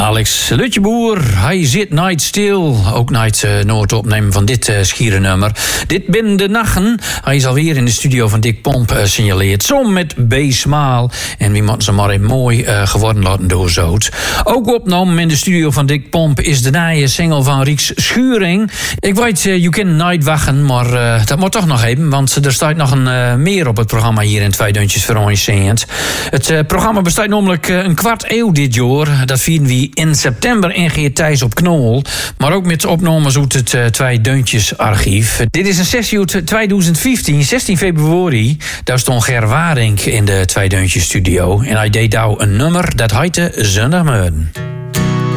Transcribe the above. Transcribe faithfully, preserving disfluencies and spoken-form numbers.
Alex Lutjeboer, hij zit nooit stil. Ook nooit uh, nooit opnemen van dit uh, schiere nummer. Dit bin de nachten. Hij is alweer in de studio van Dick Pomp uh, signaleerd. Som met B. Smaal. En wie moet ze maar een mooi uh, geworden laten doorzoot. Ook opgenomen in de studio van Dick Pomp is de nieuwe single van Rieks Schuring. Ik weet, uh, je kunt nooit wachten, maar uh, dat moet toch nog even. Want er staat nog een uh, meer op het programma hier in Twee Deuntjes voor ons. Het uh, programma bestaat namelijk uh, een kwart eeuw dit jaar. Dat vieren we in september in Geert Thijs op Knol. Maar ook met opnames uit het uh, Twee Deuntjes archief. Dit is een sessie uit twintig vijftien, zestien februari. Daar stond Ger Waring in de Twee Deuntjes studio. En hij deed nou een nummer dat heette Zondagmorgen.